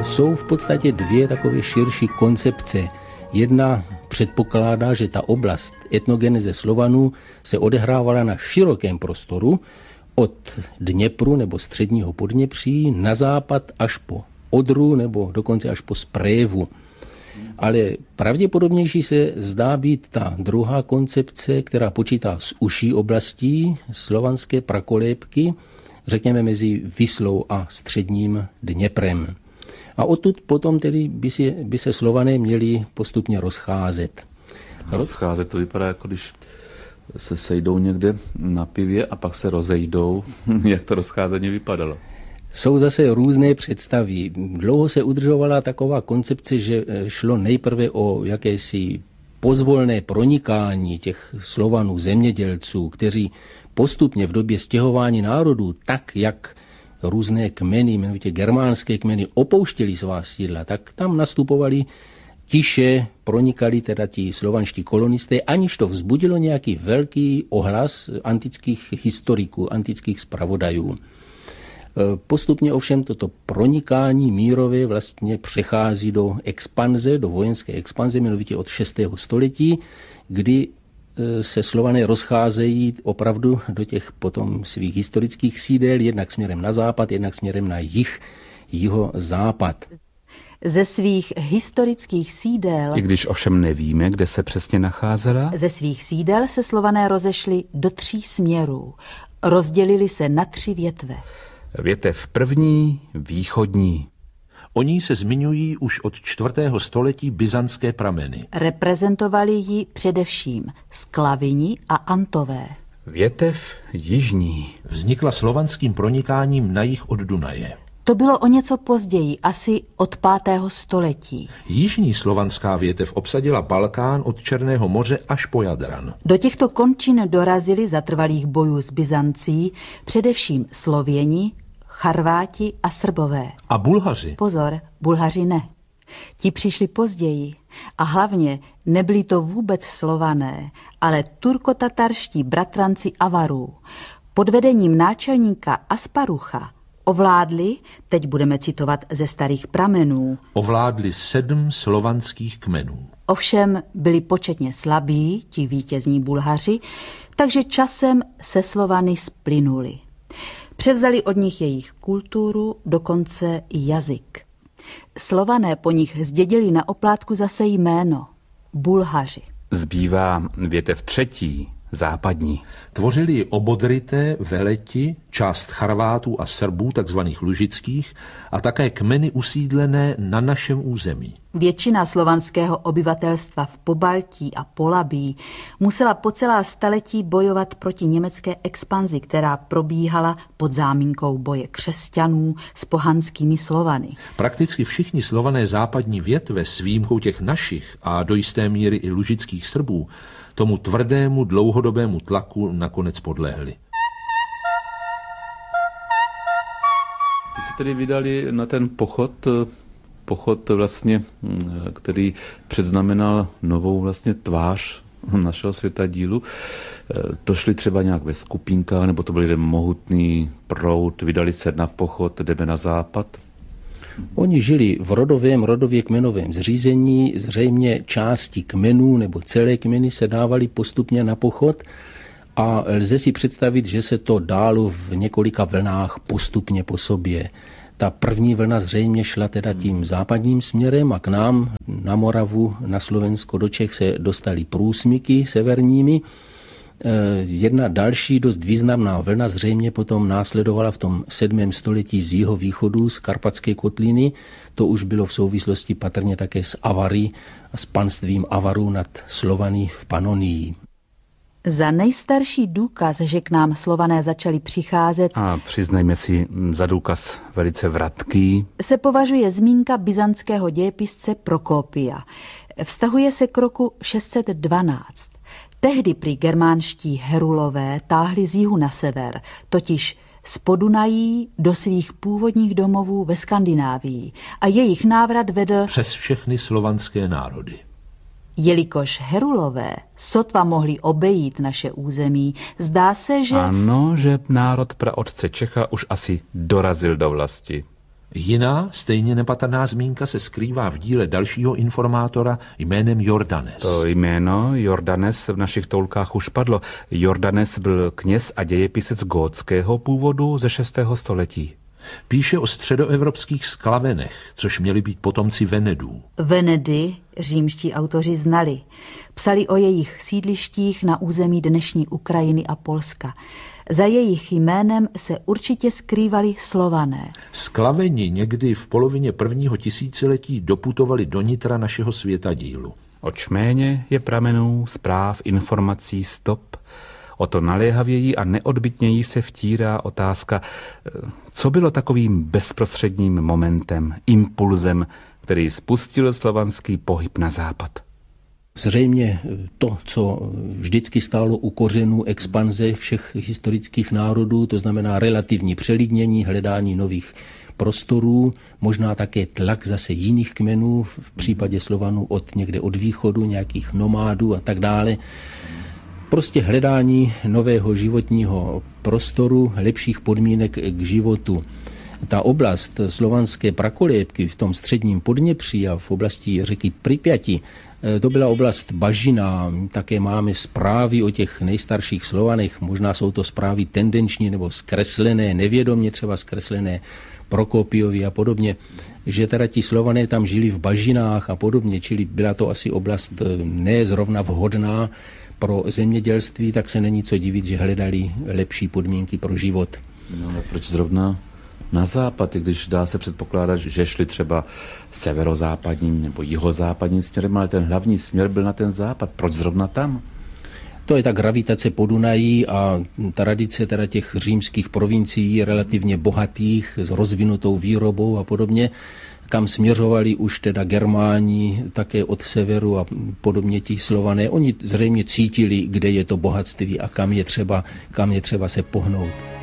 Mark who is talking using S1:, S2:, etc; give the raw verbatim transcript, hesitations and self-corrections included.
S1: jsou v podstatě dvě takové širší koncepce. Jedna předpokládá, že ta oblast etnogeneze Slovanů se odehrávala na širokém prostoru od Dněpru nebo středního Podněpří na západ až po Odru nebo dokonce až po Sprévu. Ale pravděpodobnější se zdá být ta druhá koncepce, která počítá s užší oblastí slovanské prakolébky, řekněme mezi Vislou a středním Dněprem. A odtud potom tedy by, si, by se Slované měli postupně rozcházet.
S2: Rozcházet to vypadá, jako když se sejdou někde na pivě a pak se rozejdou. Jak to rozcházení vypadalo?
S1: Jsou zase různé představy. Dlouho se udržovala taková koncepce, že šlo nejprve o jakési pozvolné pronikání těch Slovanů, zemědělců, kteří postupně v době stěhování národů, tak jak různé kmeny, jmenovitě germánské kmeny, opouštěli svá sídla, tak tam nastupovali tiše, pronikali teda ti slovanští kolonisté, aniž to vzbudilo nějaký velký ohlas antických historiků, antických zpravodajů. Postupně ovšem toto pronikání mírové vlastně přechází do expanze, do vojenské expanze, jmenovitě od šestého století, kdy se Slované rozcházejí opravdu do těch potom svých historických sídel, jednak směrem na západ, jednak směrem na jih, jihozápad.
S3: Ze svých historických sídel,
S4: i když ovšem nevíme, kde se přesně nacházela,
S3: ze svých sídel se Slované rozešli do tří směrů. Rozdělili se na tři větve.
S4: Větev první, východní.
S5: O ní se zmiňují už od čtvrtého století byzantské prameny.
S3: Reprezentovali ji především Sklavini a Antové.
S4: Větev jižní.
S5: Vznikla slovanským pronikáním na jih od Dunaje.
S3: To bylo o něco později, asi od pátého století.
S5: Jižní slovanská větev obsadila Balkán od Černého moře až po Jadran.
S3: Do těchto končin dorazili za trvalých bojů s Byzancí především Slověni, Charváti a Srbové.
S5: A Bulhaři?
S3: Pozor, Bulhaři ne. Ti přišli později a hlavně nebyli to vůbec Slované, ale turkotatarští bratranci Avarů. Pod vedením náčelníka Asparucha ovládli, teď budeme citovat ze starých pramenů,
S5: ovládli sedm slovanských kmenů.
S3: Ovšem byli početně slabí, ti vítězní Bulhaři, takže časem se Slovany splynuli. Převzali od nich jejich kulturu, dokonce i jazyk. Slované po nich zdědili na oplátku zase jméno Bulhaři.
S4: Zbývá větev třetí, západní.
S5: Tvořili ji obodrité, veleti, část Charvátů a Srbů, takzvaných lužických, a také kmeny usídlené na našem území.
S3: Většina slovanského obyvatelstva v Pobaltí a Polabí musela po celá staletí bojovat proti německé expanzi, která probíhala pod záminkou boje křesťanů s pohanskými Slovany.
S5: Prakticky všichni Slované západní větve s výjimkou těch našich a do jisté míry i lužických Srbů tomu tvrdému dlouhodobému tlaku nakonec podlehli.
S2: Ty se tedy vydali na ten pochod, pochod vlastně, který předznamenal novou vlastně tvář našeho světadílu. To šli třeba nějak ve skupinkách, nebo to byl jeden mohutný proud, vydali se na pochod, jdeme na západ?
S1: Oni žili v rodovém, rodově kmenovém zřízení, zřejmě části kmenů nebo celé kmeny se dávaly postupně na pochod a lze si představit, že se to dálo v několika vlnách postupně po sobě. Ta první vlna zřejmě šla teda tím západním směrem a k nám na Moravu, na Slovensko, do Čech se dostali průsmyky severními. Jedna další dost významná vlna zřejmě potom následovala v tom sedmém století z jihovýchodu, z Karpatské kotliny. To už bylo v souvislosti patrně také s Avary a s panstvím Avarů nad Slovany v Panonii.
S3: Za nejstarší důkaz, že k nám Slované začali přicházet,
S4: a přiznejme si za důkaz velice vratký,
S3: se považuje zmínka byzantského dějepisce Prokopia. Vztahuje se k roku šest set dvanáct. Tehdy prý germánští Herulové táhli z jihu na sever, totiž z Podunají do svých původních domovů ve Skandinávii a jejich návrat vedl
S5: přes všechny slovanské národy.
S3: Jelikož Herulové sotva mohli obejít naše území, zdá se, že...
S4: Ano, že národ praotce Čecha už asi dorazil do vlasti.
S5: Jiná, stejně nepatrná zmínka se skrývá v díle dalšího informátora jménem Jordanes.
S4: To jméno Jordanes v našich toulkách už padlo. Jordanes byl kněz a dějepisec gótského původu ze šestého století.
S5: Píše o středoevropských sklavenech, což měli být potomci Venedů.
S3: Venedy římští autoři znali. Psali o jejich sídlištích na území dnešní Ukrajiny a Polska. Za jejich jménem se určitě skrývali Slované.
S5: Sklaveni někdy v polovině prvního tisíciletí doputovali do nitra našeho světadílu.
S4: O čméně je pramenů, zpráv, informací, stop. O to naléhavěji a neodbytněji se vtírá otázka, co bylo takovým bezprostředním momentem, impulzem, který spustil slovanský pohyb na západ.
S1: Zřejmě to, co vždycky stálo u kořenů expanze všech historických národů, to znamená relativní přelidnění, hledání nových prostorů, možná také tlak zase jiných kmenů, v případě Slovanů od někde od východu, nějakých nomádů a tak dále. Prostě hledání nového životního prostoru, lepších podmínek k životu. Ta oblast slovanské prakolébky v tom středním Podněpří a v oblasti řeky Pripjati, to byla oblast bažina. Také máme zprávy o těch nejstarších Slovanech, možná jsou to zprávy tendenční nebo zkreslené, nevědomě třeba zkreslené Prokopiovi a podobně, že teda ti Slované tam žili v bažinách a podobně, čili byla to asi oblast ne zrovna vhodná pro zemědělství, tak se není co divit, že hledali lepší podmínky pro život.
S2: No ale proč zrovna na západ, i když dá se předpokládat, že šli třeba severozápadním nebo jihozápadním směrem, ale ten hlavní směr byl na ten západ. Proč zrovna tam?
S1: To je ta gravitace Podunají a tradice teda těch římských provincií relativně bohatých, s rozvinutou výrobou a podobně, kam směřovali už teda Germáni, také od severu a podobně ti Slované. Oni zřejmě cítili, kde je to bohatství a kam je třeba, kam je třeba se pohnout.